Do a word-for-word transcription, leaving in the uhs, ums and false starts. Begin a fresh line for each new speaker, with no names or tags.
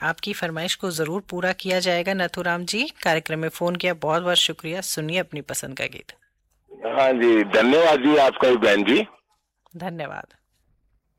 आपकी फरमाइश को जरूर पूरा किया जाएगा। नथुराम जी, कार्यक्रम में फोन किया, बहुत बहुत शुक्रिया। सुनिए अपनी पसंद का गीत।
हाँ जी, धन्यवाद जी आपका भी बहन जी।
धन्यवाद।